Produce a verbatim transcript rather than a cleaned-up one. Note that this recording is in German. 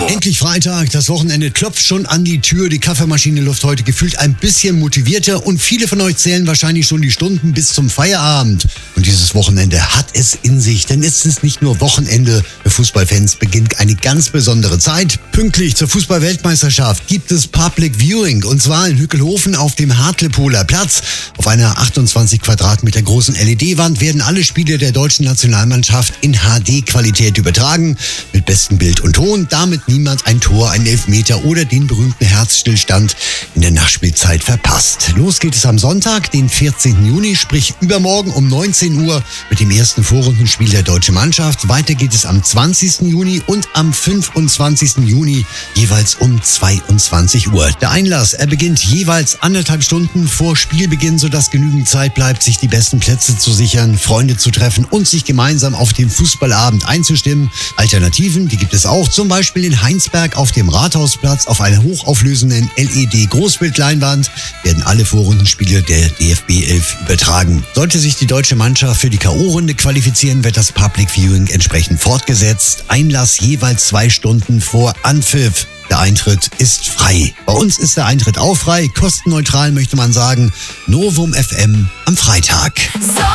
Hamburg. Endlich Freitag, das Wochenende klopft schon an die Tür. Die Kaffeemaschine läuft heute gefühlt ein bisschen motivierter und viele von euch zählen wahrscheinlich schon die Stunden bis zum Feierabend. Und dieses Wochenende hat es in sich, denn es ist nicht nur Wochenende. Für Fußballfans beginnt eine ganz besondere Zeit. Pünktlich zur Fußball-Weltmeisterschaft gibt es Public Viewing und zwar in Hückelhofen auf dem Hartlepoler Platz. Auf einer achtundzwanzig Quadratmeter großen L E D-Wand werden alle Spiele der deutschen Nationalmannschaft in H D-Qualität übertragen. Mit bestem Bild und Ton, damit niemand ein Tor, einen Elfmeter oder den berühmten Herzstillstand in der Nachspielzeit verpasst. Los geht es am Sonntag, den vierzehnten Juni, sprich übermorgen um neunzehn Uhr mit dem ersten Vorrundenspiel der deutschen Mannschaft. Weiter geht es am zwanzigsten Juni und am fünfundzwanzigsten Juni jeweils um zweiundzwanzig Uhr. Der Einlass, er beginnt jeweils anderthalb Stunden vor Spielbeginn, sodass genügend Zeit bleibt, sich die besten Plätze zu sichern, Freunde zu treffen und sich gemeinsam auf den Fußballabend einzustimmen. Alternativen, die gibt es auch, zum Beispiel in Heinsberg auf dem Rathausplatz auf einer hochauflösenden L E D-Großbildleinwand werden alle Vorrundenspiele der D F B elf übertragen. Sollte sich die deutsche Mannschaft für die K O-Runde qualifizieren, wird das Public Viewing entsprechend fortgesetzt. Einlass jeweils zwei Stunden vor Anpfiff. Der Eintritt ist frei. Bei uns ist der Eintritt auch frei, kostenneutral möchte man sagen. Novum F M am Freitag.